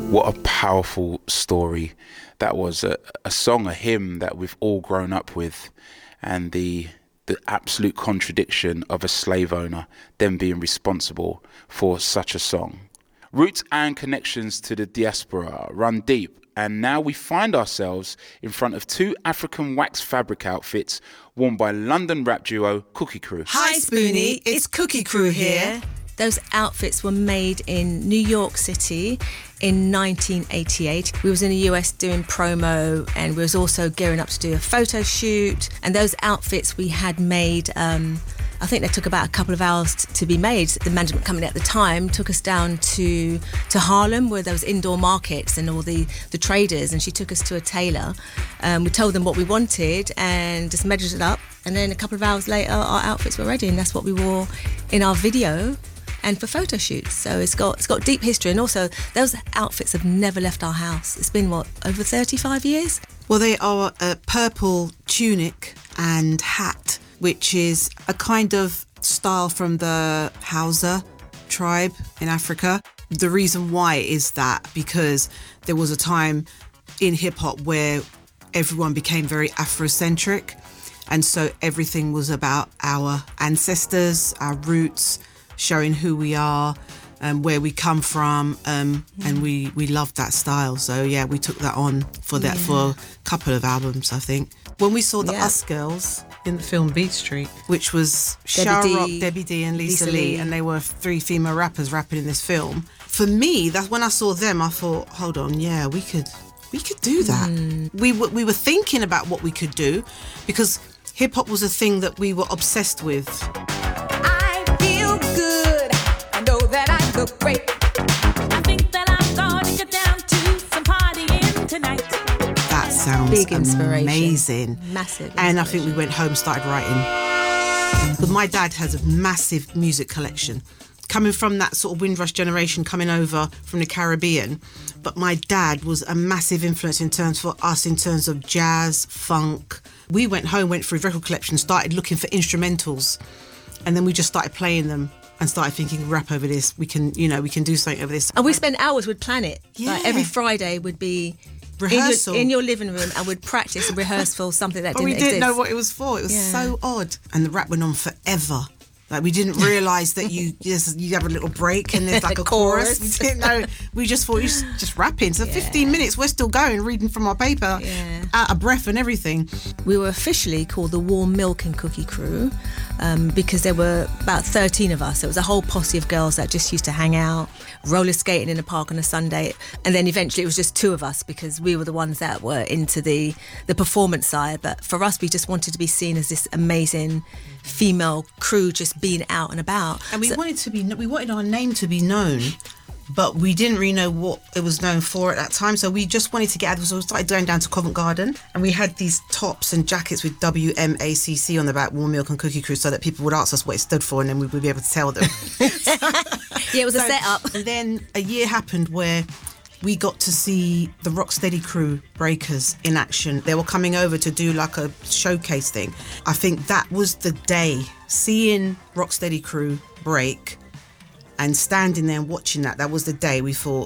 What a powerful story. That was a song, a hymn that we've all grown up with, and the absolute contradiction of a slave owner then being responsible for such a song. Roots and connections to the diaspora run deep, and now we find ourselves in front of two African wax fabric outfits worn by London rap duo Cookie Crew. Hi Spoonie, it's Cookie Crew here. Those outfits were made in New York City in 1988. We was in the US doing promo, and we was also gearing up to do a photo shoot. And those outfits we had made, I think they took about a couple of hours to be made. The management company at the time took us down to Harlem, where there was indoor markets and all the traders, and she took us to a tailor. We told them what we wanted and just measured it up. And then a couple of hours later, our outfits were ready, and that's what we wore in our video and for photo shoots. So it's got deep history, and also those outfits have never left our house. It's been over 35 years? Well, they are a purple tunic and hat, which is a kind of style from the Hausa tribe in Africa. The reason why is that because there was a time in hip hop where everyone became very Afrocentric, and so everything was about our ancestors, our roots, showing who we are and where we come from, and we loved that style. So yeah, we took that on for a couple of albums, I think. When we saw the Us Girls in the film Beat Street, which was Sha Rock, Debbie D and Lisa Lee, and they were three female rappers rapping in this film. For me, that's when I saw them, I thought, hold on, yeah, we could do that. We were thinking about what we could do, because hip hop was a thing that we were obsessed with. Look great. I think that I'm gonna get down to some partying tonight. That sounds big inspiration. Amazing. Massive. And I think we went home, started writing. But my dad has a massive music collection. Coming from that sort of Windrush generation, coming over from the Caribbean. But my dad was a massive influence in terms of jazz, funk. We went home, went through his record collection, started looking for instrumentals. And then we just started playing them. And started thinking, rap over this. We can do something over this. And we spent hours, we'd plan it. Yeah. Like every Friday would be rehearsal in your living room, and we'd practice and rehearse for something that didn't exist. We didn't know what it was for. It was so odd. And the rap went on forever. Like, we didn't realise that you have a little break and there's like a chorus. We didn't know. We just thought you just rapping. So 15 minutes, we're still going, reading from our paper, out of breath and everything. We were officially called the Warm Milk and Cookie Crew because there were about 13 of us. It was a whole posse of girls that just used to hang out, roller skating in the park on a Sunday. And then eventually it was just two of us, because we were the ones that were into the performance side. But for us, we just wanted to be seen as this amazing female crew just being out and about. And we wanted our name to be known, but we didn't really know what it was known for at that time. So we just wanted to get out. So we started going down to Covent Garden, and we had these tops and jackets with WMACC on the back, Warm Milk and Cookie Crew, so that people would ask us what it stood for, and then we would be able to tell them. Yeah, it was a setup. And then a year happened where we got to see the Rocksteady Crew Breakers in action. They were coming over to do like a showcase thing. I think that was the day, seeing Rocksteady Crew break and standing there and watching that was the day we thought,